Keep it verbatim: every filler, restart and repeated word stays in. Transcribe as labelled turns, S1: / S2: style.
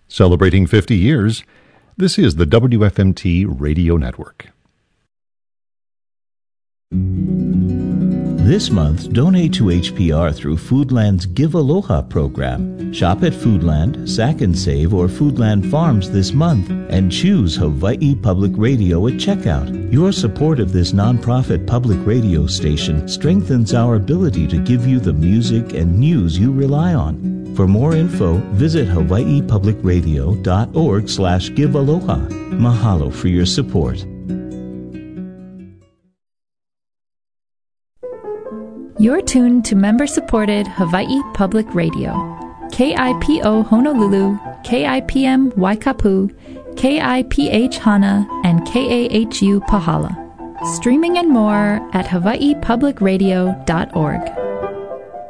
S1: Celebrating fifty years, this is the W F M T Radio Network.
S2: This month, donate to H P R through Foodland's Give Aloha program. Shop at Foodland, Sack and Save, or Foodland Farms this month and choose Hawaii Public Radio at checkout. Your support of this nonprofit public radio station strengthens our ability to give you the music and news you rely on. For more info, visit hawaii public radio dot org slash give aloha. Mahalo for your support.
S3: You're tuned to member-supported Hawaii Public Radio. K I P O Honolulu, K I P M Waikapu, K I P H Hana, and K A H U Pahala. Streaming and more at hawaii public radio dot org.